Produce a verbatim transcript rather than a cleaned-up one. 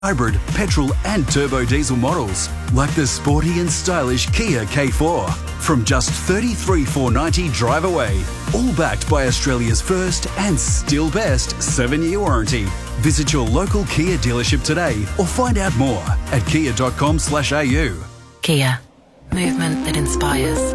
hybrid, petrol and turbo diesel models, like the sporty and stylish Kia K four. From just thirty-three thousand four hundred ninety dollars drive away, all backed by Australia's first and still best seven-year warranty. Visit your local Kia dealership today or find out more at kia dot com slash a u. Kia. Movement that inspires.